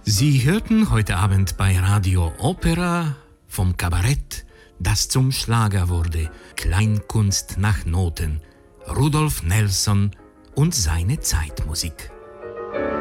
Sie hörten heute Abend bei Radio Opera vom Kabarett, das zum Schlager wurde, Kleinkunst nach Noten, Rudolf Nelson und seine Zeitmusik.